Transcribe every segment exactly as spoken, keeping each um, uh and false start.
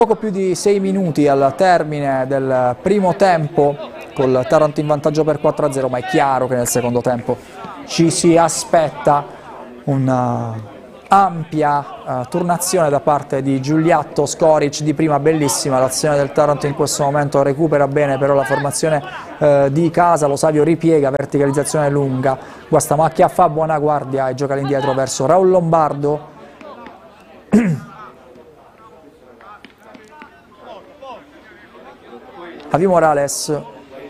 Poco più di sei minuti al termine del primo tempo, col Taranto in vantaggio per quattro a zero, ma è chiaro che nel secondo tempo ci si aspetta un'ampia uh, turnazione da parte di Giuliatto. Scoric di prima, bellissima l'azione del Taranto in questo momento, recupera bene però la formazione uh, di casa, Lo Savio ripiega, verticalizzazione lunga, Guastamacchia fa buona guardia e gioca all'indietro verso Raul Lombardo. Javi Morales,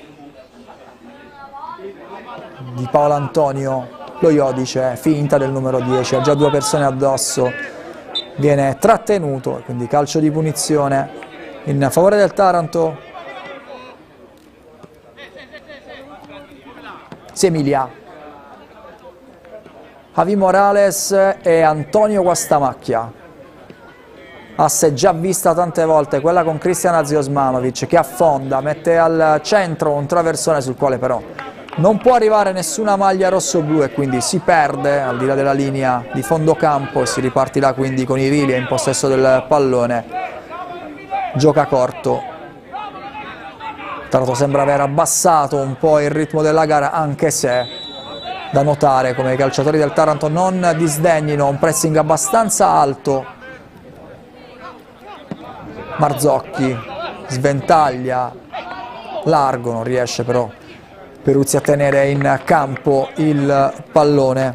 di Paolo Antonio, lo Iodice, finta del numero dieci, ha già due persone addosso, viene trattenuto, quindi calcio di punizione in favore del Taranto. Semilia, Javi Morales e Antonio Guastamacchia. Asse già vista tante volte, quella con Cristian Aziosmanovic che affonda, mette al centro un traversone sul quale però non può arrivare nessuna maglia rosso-blu e quindi si perde al di là della linea di fondo campo e si ripartirà quindi con Irilia in possesso del pallone. Gioca corto. Taranto sembra aver abbassato un po' il ritmo della gara, anche se da notare come i calciatori del Taranto non disdegnino un pressing abbastanza alto. Marzocchi sventaglia, largo, non riesce però Peruzzi a tenere in campo il pallone.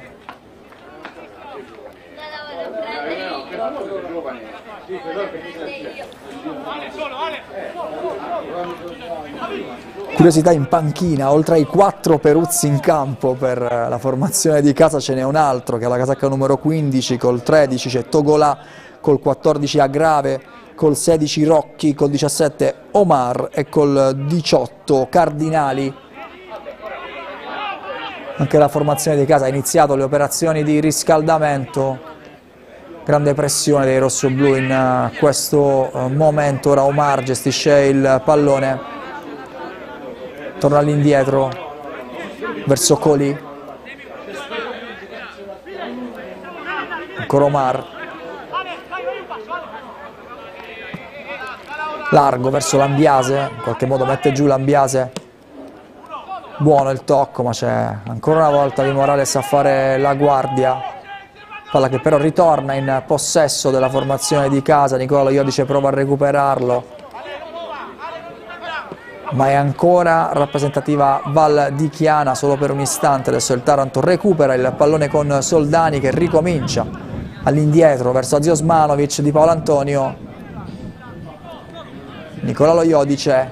Curiosità in panchina, oltre ai quattro Peruzzi in campo per la formazione di casa ce n'è un altro che ha la casacca numero quindici, col tredici c'è Togolà, col quattordici Agrave, col sedici Rocchi, col diciassette Omar e col diciotto Cardinali. Anche la formazione di casa ha iniziato le operazioni di riscaldamento, grande pressione dei rossoblù in questo momento. Ora Omar gestisce il pallone, torna all'indietro verso Coli, ancora Omar, largo verso Lambiase, in qualche modo mette giù Lambiase, buono il tocco ma c'è ancora una volta Di Morales a fare la guardia, palla che però ritorna in possesso della formazione di casa. Nicola Iodice prova a recuperarlo ma è ancora rappresentativa Val di Chiana solo per un istante. Adesso il Taranto recupera il pallone con Soldani che ricomincia all'indietro verso Aziosmanovic, di Paolo Antonio, Nicola Lo Iodice,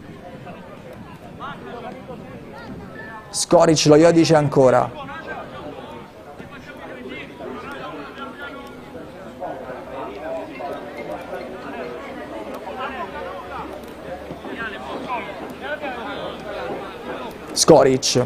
Scoric, Lo Iodice ancora, Scoric,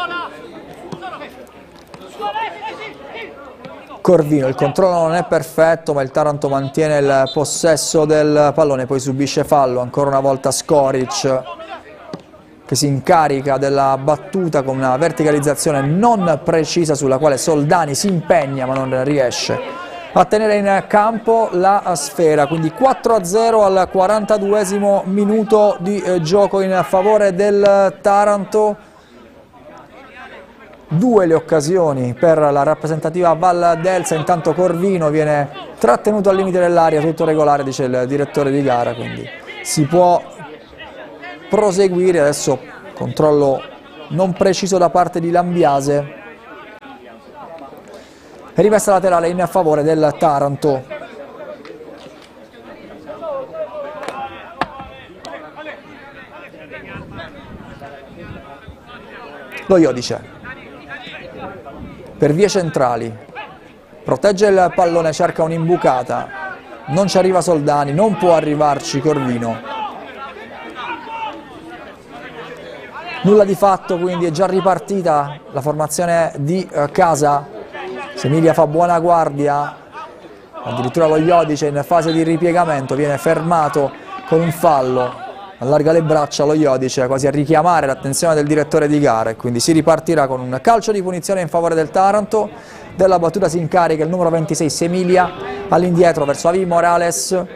Corvino, il controllo non è perfetto ma il Taranto mantiene il possesso del pallone, poi subisce fallo, ancora una volta Scoric che si incarica della battuta con una verticalizzazione non precisa sulla quale Soldani si impegna ma non riesce a tenere in campo la sfera. Quindi quattro a zero al quarantaduesimo minuto di eh, gioco in favore del Taranto. Due le occasioni per la rappresentativa Val d'Elsa, intanto Corvino viene trattenuto al limite dell'area, tutto regolare dice il direttore di gara, quindi si può proseguire. Adesso controllo non preciso da parte di Lambiase e rimessa laterale in favore del Taranto. Lo Iodice per vie centrali, protegge il pallone, cerca un'imbucata, non ci arriva Soldani, non può arrivarci Corvino. Nulla di fatto, quindi è già ripartita la formazione di eh, casa. Semilia fa buona guardia, addirittura Lo Iodice in fase di ripiegamento viene fermato con un fallo. Allarga le braccia Lo Iodice quasi a richiamare l'attenzione del direttore di gara e quindi si ripartirà con un calcio di punizione in favore del Taranto. Della battuta si incarica il numero ventisei Semilia, all'indietro verso Javi Morales,